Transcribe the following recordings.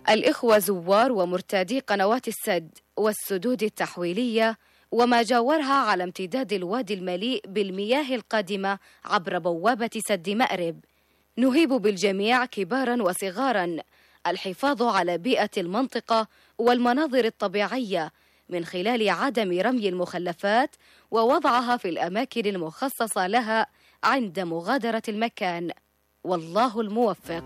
الإخوة زوار ومرتادي قنوات السد والسدود التحويلية وما جاورها على امتداد الوادي المليء بالمياه القادمة عبر بوابة سد مأرب. نهيب بالجميع كبارا وصغارا الحفاظ على بيئة المنطقة والمناظر الطبيعية من خلال عدم رمي المخلفات ووضعها في الأماكن المخصصة لها عند مغادرة المكان. والله الموفق.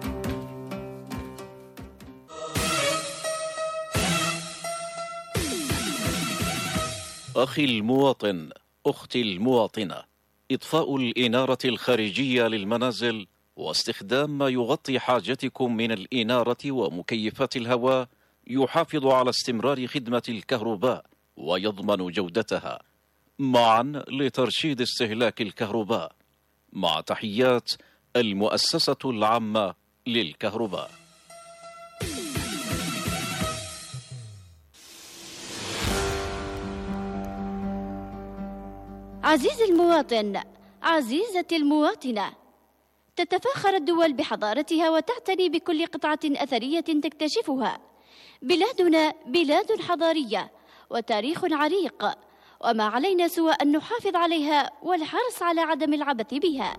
أخي المواطن، أختي المواطنة، إطفاء الإنارة الخارجية للمنازل واستخدام ما يغطي حاجتكم من الإنارة ومكيفات الهواء يحافظ على استمرار خدمة الكهرباء ويضمن جودتها، معا لترشيد استهلاك الكهرباء. مع تحيات المؤسسة العامة للكهرباء. عزيزي المواطن، عزيزتي المواطنة، تتفاخر الدول بحضارتها وتعتني بكل قطعة أثرية تكتشفها. بلادنا بلاد حضارية وتاريخ عريق، وما علينا سوى أن نحافظ عليها والحرص على عدم العبث بها.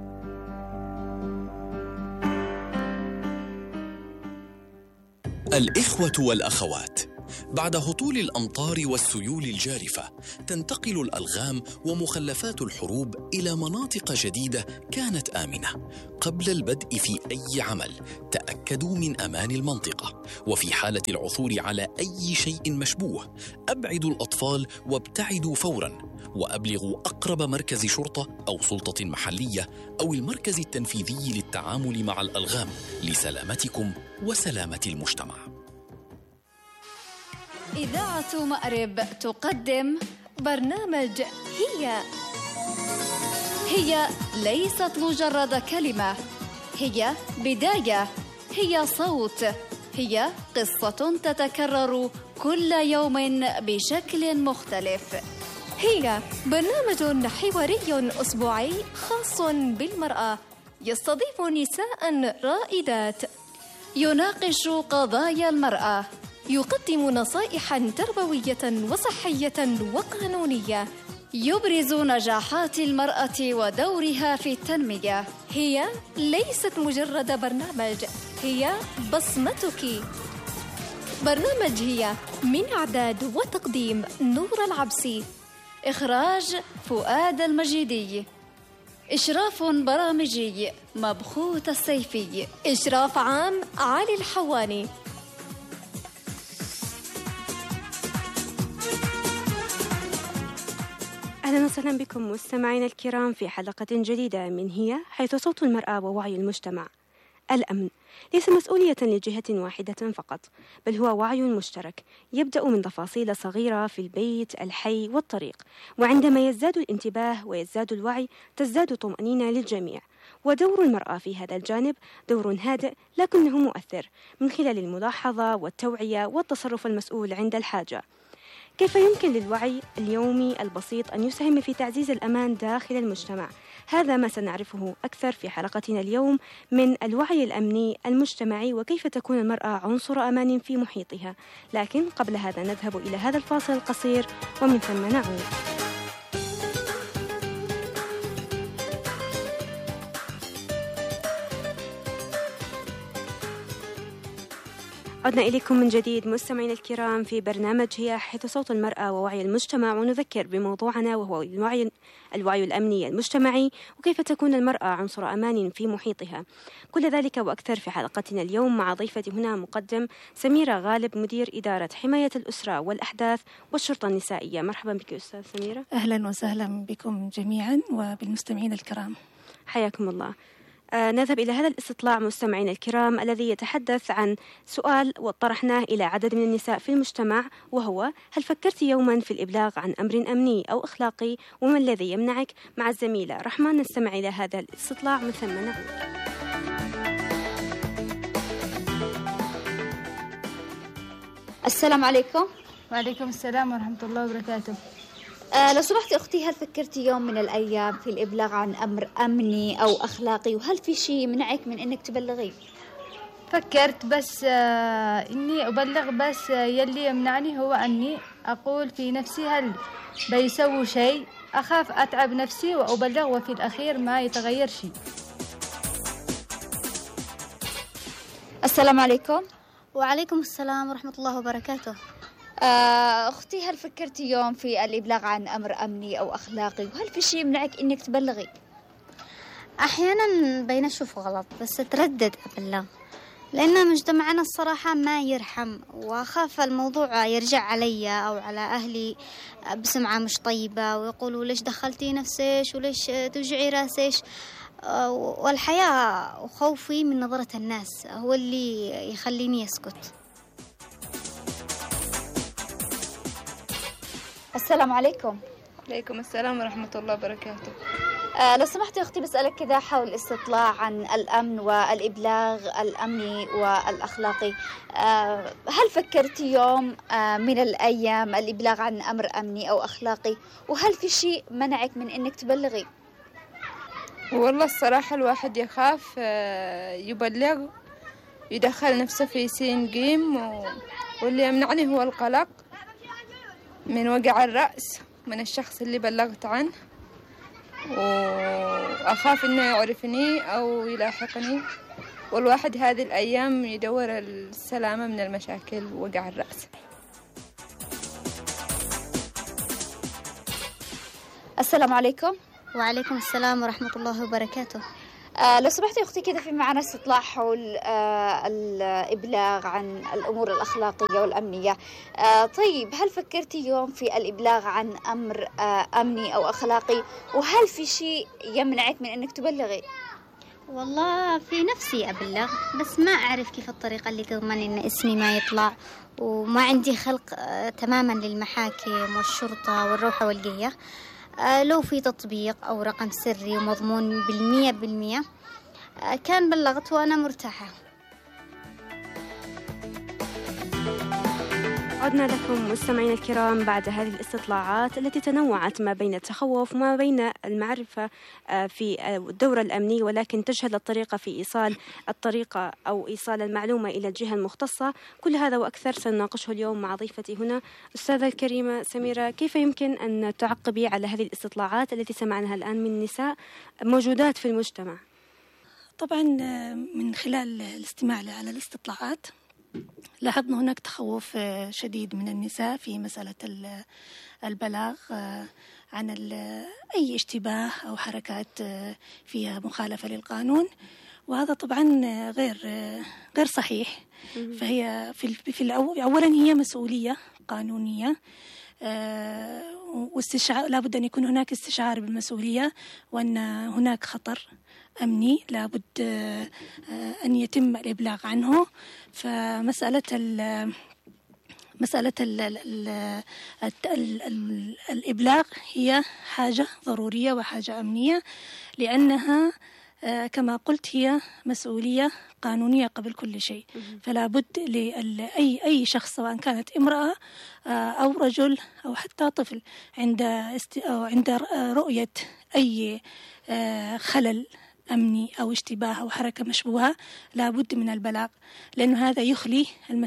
الإخوة والأخوات، بعد هطول الأمطار والسيول الجارفة تنتقل الألغام ومخلفات الحروب إلى مناطق جديدة كانت آمنة. قبل البدء في أي عمل تأكدوا من أمان المنطقة، وفي حالة العثور على أي شيء مشبوه أبعدوا الأطفال وابتعدوا فوراً، وأبلغوا أقرب مركز شرطة أو سلطة محلية أو المركز التنفيذي للتعامل مع الألغام لسلامتكم وسلامة المجتمع. إذاعة مأرب تقدم برنامج هي ليست مجرد كلمة، هي بداية، هي صوت، هي قصة تتكرر كل يوم بشكل مختلف. هي برنامج حواري أسبوعي خاص بالمرأة، يستضيف نساء رائدات، يناقش قضايا المرأة، يقدم نصائح تربوية وصحية وقانونية، يبرز نجاحات المرأة ودورها في التنمية. هي ليست مجرد برنامج، هي بصمتك. برنامج هي من إعداد وتقديم نور العبسي، إخراج فؤاد المجيدي، إشراف برامجي مبخوت السيفي، إشراف عام علي الحواني. أهلا وسهلا بكم مستمعينا الكرام في حلقة جديدة من هي، حيث صوت المرأة ووعي المجتمع. الأمن ليس مسؤولية لجهة واحدة فقط، بل هو وعي مشترك يبدأ من تفاصيل صغيرة في البيت، الحي والطريق، وعندما يزداد الانتباه ويزداد الوعي تزداد طمأنينة للجميع. ودور المرأة في هذا الجانب دور هادئ لكنه مؤثر من خلال الملاحظة والتوعية والتصرف المسؤول عند الحاجة. كيف يمكن للوعي اليومي البسيط أن يسهم في تعزيز الأمان داخل المجتمع؟ هذا ما سنعرفه أكثر في حلقتنا اليوم من الوعي الأمني المجتمعي، وكيف تكون المرأة عنصر أمان في محيطها. لكن قبل هذا نذهب إلى هذا الفاصل القصير ومن ثم نعود. عدنا إليكم من جديد مستمعين الكرام في برنامج هي، حيث صوت المرأة ووعي المجتمع، ونذكر بموضوعنا وهو الوعي الأمني المجتمعي، وكيف تكون المرأة عنصر أمان في محيطها. كل ذلك وأكثر في حلقتنا اليوم مع ضيفتي هنا مقدم سميرة غالب، مدير إدارة حماية الأسرة والأحداث والشرطة النسائية. مرحبا بك أستاذ سميرة. أهلا وسهلا بكم جميعا وبالمستمعين الكرام، حياكم الله. نذهب إلى هذا الاستطلاع مستمعين الكرام الذي يتحدث عن سؤال وطرحناه إلى عدد من النساء في المجتمع، وهو: هل فكرت يوما في الإبلاغ عن أمر أمني أو أخلاقي، وما الذي يمنعك؟ مع الزميلة رحمة نستمع إلى هذا الاستطلاع من ثم نعود. السلام عليكم. وعليكم السلام ورحمة الله وبركاته. لو سمحتي أختي، هل فكرتي يوم من الأيام في الإبلاغ عن أمر أمني أو أخلاقي، وهل في شيء منعك من أنك تبلغيه؟ فكرت بس إني أبلغ، بس يلي يمنعني هو أني أقول في نفسي هل بيسووا شيء، أخاف أتعب نفسي وأبلغ وفي الأخير ما يتغير شيء. السلام عليكم. وعليكم السلام ورحمة الله وبركاته. أختي، هل فكرتي يوم في الإبلاغ عن أمر أمني أو أخلاقي، وهل في شيء يمنعك إنك تبلغي؟ أحيانا بين أشوف غلط بس أتردد أبلغ، لأن مجتمعنا الصراحة ما يرحم، وأخاف الموضوع يرجع علي أو على أهلي بسمعة مش طيبة، ويقولوا ليش دخلتي نفسك وليش توجعي راسك. والحياة وخوفي من نظرة الناس هو اللي يخليني أسكت. السلام عليكم. عليكم السلام ورحمة الله وبركاته. لو سمحتي أختي بسألك كذا حول الاستطلاع عن الأمن والإبلاغ الأمني والأخلاقي. هل فكرتي يوم من الأيام الإبلاغ عن أمر أمني أو أخلاقي، وهل في شيء منعك من إنك تبلغي؟ والله الصراحة الواحد يخاف يبلغ، يدخل نفسه في سين قيم، واللي يمنعني هو القلق من وجع الرأس من الشخص اللي بلغت عنه، وأخاف إنه يعرفني أو يلاحقني. والواحد هذه الأيام يدور السلامة من المشاكل ووجع الرأس. السلام عليكم. وعليكم السلام ورحمة الله وبركاته. لو سمحتي أختي كذا في معنا استطلاع حول الإبلاغ عن الأمور الأخلاقية والأمنية. طيب، هل فكرتي يوم في الإبلاغ عن أمر أمني أو أخلاقي، وهل في شيء يمنعك من أنك تبلغي؟ والله في نفسي أبلغ، بس ما أعرف كيف الطريقة اللي تضمن إن اسمي ما يطلع، وما عندي خلق تماما للمحاكم والشرطة والروحة والجية. لو في تطبيق أو رقم سري ومضمون 100% كان بلغت وأنا مرتاحة. عدنا لكم مستمعينا الكرام بعد هذه الاستطلاعات التي تنوعت ما بين التخوف وما بين المعرفة في الدورة الأمنية، ولكن تجهل الطريقة في إيصال الطريقة أو إيصال المعلومة إلى الجهة المختصة. كل هذا وأكثر سنناقشه اليوم مع ضيفتي هنا أستاذة الكريمة سميرة. كيف يمكن أن تعقبي على هذه الاستطلاعات التي سمعناها الآن من نساء موجودات في المجتمع؟ طبعا من خلال الاستماع على الاستطلاعات لاحظنا هناك تخوف شديد من النساء في مسألة البلاغ عن أي اشتباه أو حركات فيها مخالفة للقانون، وهذا طبعا غير صحيح. فهي أولا هي مسؤولية قانونية، لابد أن يكون هناك استشعار بالمسؤولية، وأن هناك خطر أمني لابد أن يتم الإبلاغ عنه. فمسألة الإبلاغ هي حاجة ضرورية وحاجة أمنية، لأنها كما قلت هي مسؤولية قانونية قبل كل شيء. فلا بد لأي شخص سواء كانت امرأة أو رجل أو حتى طفل عند رؤية أي خلل أمني أو اشتباه أو حركة مشبوهة لا بد من البلاغ، لأنه هذا يخلي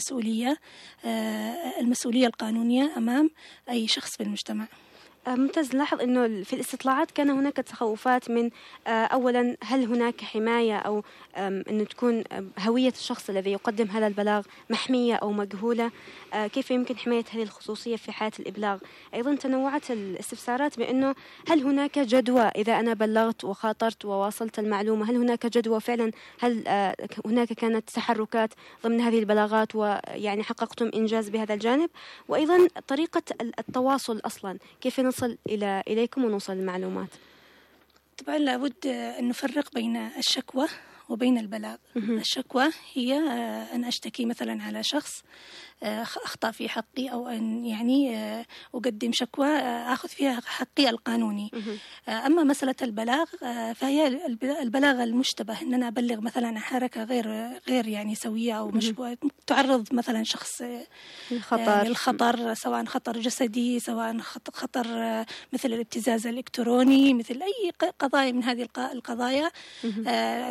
المسؤولية القانونية أمام أي شخص في المجتمع. ممتاز. نلاحظ أنه في الاستطلاعات كان هناك تخوفات من أولا هل هناك حماية أو أنه تكون هوية الشخص الذي يقدم هذا البلاغ محمية أو مجهولة، كيف يمكن حماية هذه الخصوصية في حالة الإبلاغ. أيضا تنوعت الاستفسارات بأنه هل هناك جدوى إذا أنا بلغت وخاطرت وواصلت المعلومة، هل هناك جدوى فعلا، هل هناك كانت تحركات ضمن هذه البلاغات ويعني حققتم إنجاز بهذا الجانب. وأيضا طريقة التواصل أصلا، كيف نصل إليكم ونوصل المعلومات. طبعا لابد أن نفرق بين الشكوى وبين البلاغ. الشكوى هي أن أشتكي مثلا على شخص أخطأ في حقي، أو أن يعني أقدم شكوى أخذ فيها حقي القانوني. أما مسألة البلاغ فهي البلاغ المشتبه، أن أنا أبلغ مثلا عن حركة غير يعني سوية أو مشبوهة، تعرض مثلا شخص للخطر، سواء خطر جسدي، سواء خطر مثل الابتزاز الإلكتروني، مثل أي قضايا من هذه القضايا الموجودة في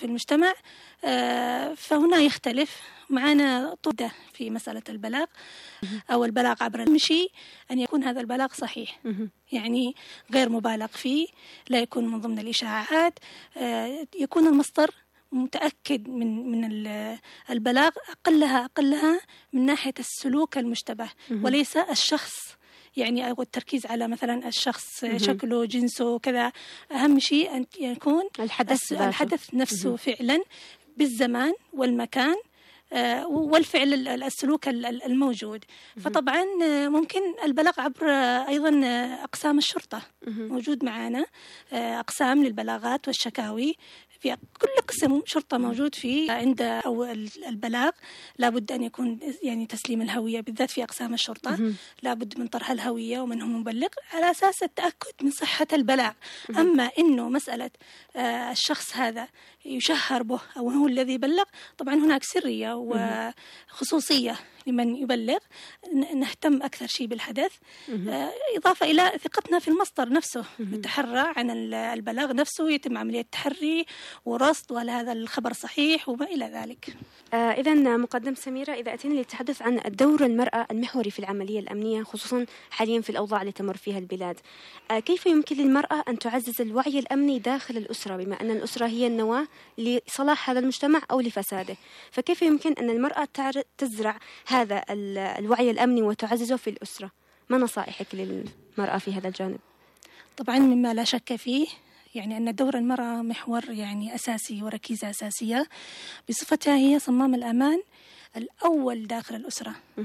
المجتمع، فهنا يختلف معنا طودة في مسألة البلاغ أو البلاغ عبر المشي، أن يكون هذا البلاغ صحيح، يعني غير مبالغ فيه، لا يكون من ضمن الإشاعات، يكون المصدر متأكد من البلاغ، أقلها من ناحية السلوك المشتبه وليس الشخص، يعني أو التركيز على الشخص شكله جنسه كذا. أهم شيء أن يكون الحدث نفسه فعلا بالزمان والمكان والفعل السلوك الموجود. فطبعا ممكن البلاغ عبر أيضا أقسام الشرطة، موجود معنا أقسام للبلاغات والشكاوي، في كل قسم شرطة موجود فيه عند أو البلاغ لابد أن يكون يعني تسليم الهوية، بالذات في أقسام الشرطة لابد من طرح الهوية ومن هو مبلغ على أساس التأكد من صحة البلاغ. أما إنه مسألة الشخص هذا يشهر به أو هو الذي بلغ، طبعا هناك سرية وخصوصية لمن يبلغ، نهتم أكثر شيء بالحدث، إضافة إلى ثقتنا في المصدر نفسه، نتحرى عن البلاغ نفسه، يتم عملية تحري ورصد وهل هذا الخبر صحيح وما إلى ذلك. إذا مقدم سميرة، إذا أتينا للتحدث عن دور المرأة المحوري في العملية الأمنية خصوصا حاليا في الأوضاع التي تمر فيها البلاد، كيف يمكن للمرأة أن تعزز الوعي الأمني داخل الأسرة، بما أن الأسرة هي النواة لصلاح هذا المجتمع أو لفساده؟ فكيف يمكن أن المرأة تزرع هذا الوعي الأمني وتعززه في الأسرة؟ ما نصائحك للمرأة في هذا الجانب؟ طبعا مما لا شك فيه يعني أن دور المرأة محور يعني أساسي وركيزة أساسية، بصفتها هي صمام الأمان الأول داخل الأسرة.